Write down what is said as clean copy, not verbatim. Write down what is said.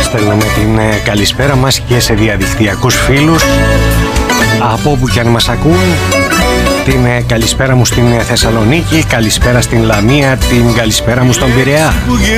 στέλνουμε την καλησπέρα μας και σε διαδικτυακούς φίλους από όπου και αν μας ακούν. Την καλησπέρα μου στην Θεσσαλονίκη, καλησπέρα στην Λαμία, την καλησπέρα μου στον Πειραιά.